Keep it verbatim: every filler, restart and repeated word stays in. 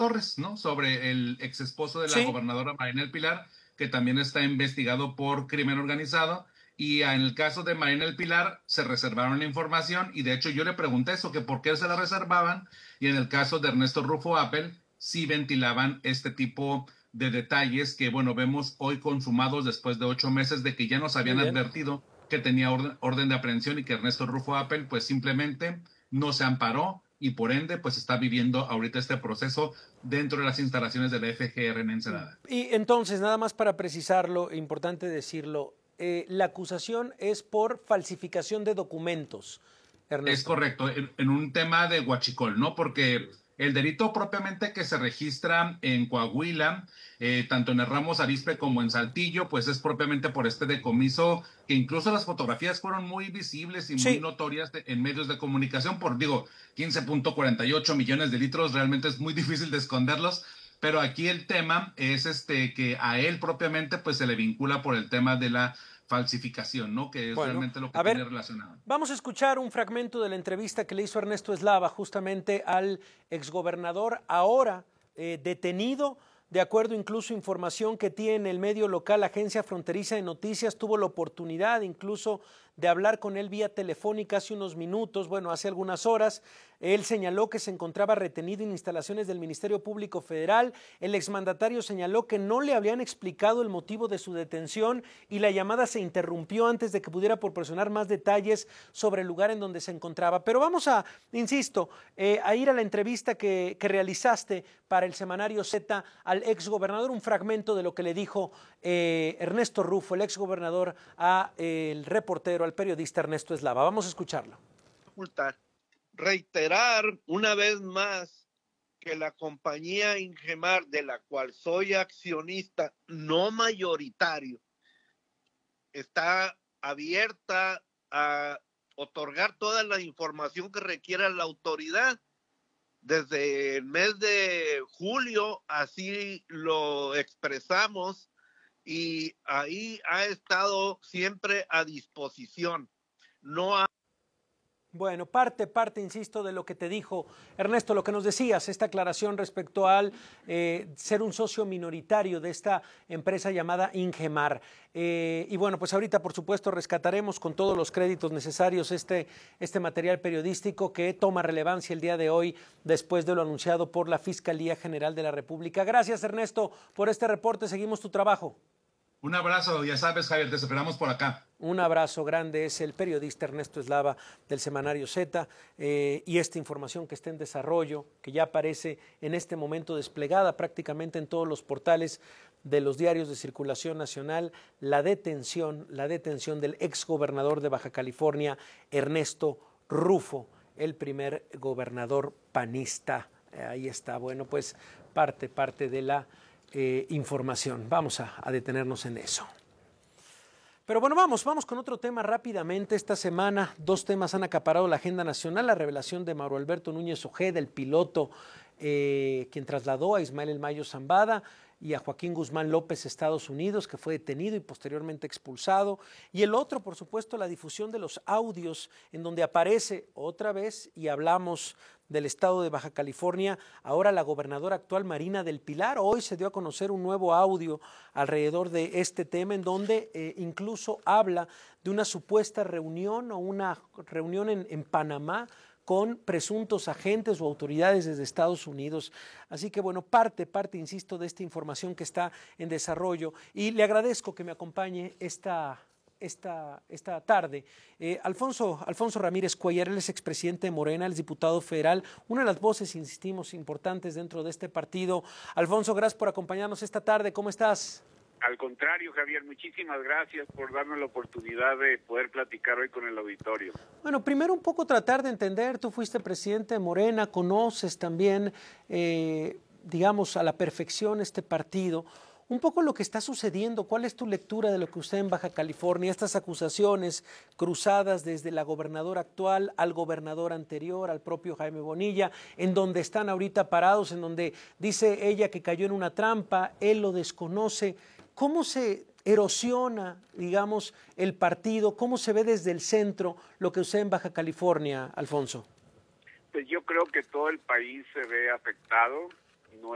Torres, ¿no? Sobre el ex esposo de la Sí. gobernadora Marina del Pilar, que también está investigado por crimen organizado. Y en el caso de Marina del Pilar se reservaron la información y de hecho yo le pregunté eso, que por qué se la reservaban, y en el caso de Ernesto Rufo Appel sí ventilaban este tipo de detalles que, bueno, vemos hoy consumados después de ocho meses de que ya nos habían advertido que tenía orden, orden de aprehensión y que Ernesto Rufo Appel pues simplemente no se amparó y por ende pues está viviendo ahorita este proceso dentro de las instalaciones de la F G R en Ensenada. Y entonces, nada más para precisarlo, importante decirlo, eh, la acusación es por falsificación de documentos, Ernesto. Es correcto, en, en un tema de huachicol, ¿no? Porque el delito propiamente que se registra en Coahuila, eh, tanto en el Ramos Arizpe como en Saltillo, pues es propiamente por este decomiso, que incluso las fotografías fueron muy visibles y muy Sí. notorias de, en medios de comunicación, por, digo, quince punto cuarenta y ocho millones de litros, realmente es muy difícil de esconderlos, pero aquí el tema es este que a él propiamente pues se le vincula por el tema de la falsificación, ¿no? Que es Bueno, realmente lo que a ver, tiene relacionado. Vamos a escuchar un fragmento de la entrevista que le hizo Ernesto Eslava justamente al exgobernador, ahora eh, detenido. De acuerdo incluso a información que tiene el medio local, Agencia Fronteriza de Noticias, tuvo la oportunidad incluso de hablar con él vía telefónica hace unos minutos, bueno, hace algunas horas. Él señaló que se encontraba retenido en instalaciones del Ministerio Público Federal. El exmandatario señaló que no le habían explicado el motivo de su detención y la llamada se interrumpió antes de que pudiera proporcionar más detalles sobre el lugar en donde se encontraba. Pero vamos a, insisto, eh, a ir a la entrevista que, que realizaste para el semanario Z al exgobernador, un fragmento de lo que le dijo eh, Ernesto Rufo, el exgobernador, a eh, el reportero, al periodista Ernesto Eslava. Vamos a escucharlo. Reiterar una vez más que la compañía Ingemar, de la cual soy accionista no mayoritario, está abierta a otorgar toda la información que requiera la autoridad. Desde el mes de julio así lo expresamos y ahí ha estado siempre a disposición. No ha Bueno, parte, parte, insisto, de lo que te dijo Ernesto, lo que nos decías, esta aclaración respecto al eh, ser un socio minoritario de esta empresa llamada Ingemar. Eh, y bueno, pues ahorita, por supuesto, rescataremos con todos los créditos necesarios este, este material periodístico que toma relevancia el día de hoy después de lo anunciado por la Fiscalía General de la República. Gracias, Ernesto, por este reporte. Seguimos tu trabajo. Un abrazo, ya sabes, Javier, te esperamos por acá. Un abrazo grande, es el periodista Ernesto Eslava del semanario Z eh, y esta información que está en desarrollo, que ya aparece en este momento desplegada prácticamente en todos los portales de los diarios de circulación nacional, la detención, la detención del exgobernador de Baja California, Ernesto Rufo, el primer gobernador panista. Eh, ahí está, bueno, pues parte, parte de la Eh, información. Vamos a, a detenernos en eso. Pero bueno, vamos, vamos con otro tema rápidamente. Esta semana dos temas han acaparado la agenda nacional. La revelación de Mauro Alberto Núñez Ojeda, el piloto eh, quien trasladó a Ismael El Mayo Zambada y a Joaquín Guzmán López a Estados Unidos, que fue detenido y posteriormente expulsado. Y el otro, por supuesto, la difusión de los audios en donde aparece otra vez, y hablamos del estado de Baja California, ahora la gobernadora actual Marina del Pilar. Hoy se dio a conocer un nuevo audio alrededor de este tema en donde eh, incluso habla de una supuesta reunión o una reunión en, en Panamá con presuntos agentes o autoridades desde Estados Unidos. Así que bueno, parte, parte, insisto, de esta información que está en desarrollo, y le agradezco que me acompañe esta Esta, esta tarde. Eh, Alfonso, Alfonso Ramírez Cuellar, él es expresidente de Morena, él es diputado federal, una de las voces, insistimos, importantes dentro de este partido. Alfonso, gracias por acompañarnos esta tarde. ¿Cómo estás? Al contrario, Javier, muchísimas gracias por darnos la oportunidad de poder platicar hoy con el auditorio. Bueno, primero un poco tratar de entender, tú fuiste presidente de Morena, conoces también, eh, digamos, a la perfección este partido. Un poco lo que está sucediendo, ¿cuál es tu lectura de lo que usted en Baja California, estas acusaciones cruzadas desde la gobernadora actual al gobernador anterior, al propio Jaime Bonilla, en donde están ahorita parados, en donde dice ella que cayó en una trampa, él lo desconoce? ¿Cómo se erosiona, digamos, el partido? ¿Cómo se ve desde el centro lo que usted en Baja California, Alfonso? Pues yo creo que todo el país se ve afectado.